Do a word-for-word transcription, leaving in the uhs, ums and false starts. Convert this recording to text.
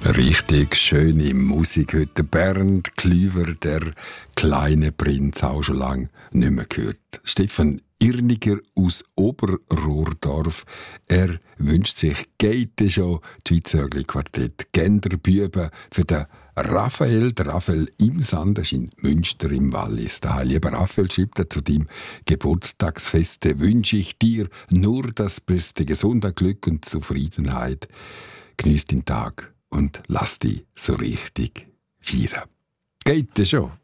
Richtig schöne Musik heute. Bernd Klüver, der kleine Prinz, auch schon lange nicht mehr gehört. Stefan Irniger aus Oberrohrdorf. Er wünscht sich, geht schon, die Schweizerli Quartett Genderbüben für den Raphael, der Raphael im Sand, in Münster im Wallis. Der lieber Raphael, schreibt er zu deinem Geburtstagsfeste, wünsche ich dir nur das Beste, Gesundheit, Glück und Zufriedenheit. Genieß den Tag und lass dich so richtig feiern. Geht das schon?